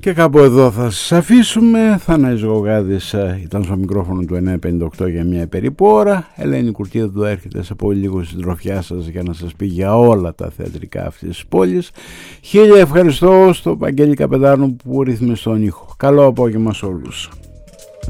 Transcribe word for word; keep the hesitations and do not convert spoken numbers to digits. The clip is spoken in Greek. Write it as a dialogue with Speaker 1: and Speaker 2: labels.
Speaker 1: Και κάπου εδώ θα σας αφήσουμε. Θανάης Γογάδης ήταν στο μικρόφωνο του εννιά πενήντα οκτώ για μια περίπου ώρα. Ελένη Κουρτίδου έρχεται σε πολύ λίγο στην τροφιά σας για να σας πει για όλα τα θεατρικά αυτής της πόλης. Χίλια ευχαριστώ στο Παγγέλη Καπετάνου που ρυθμίζει τον ήχο. Καλό απόγευμα σε όλους.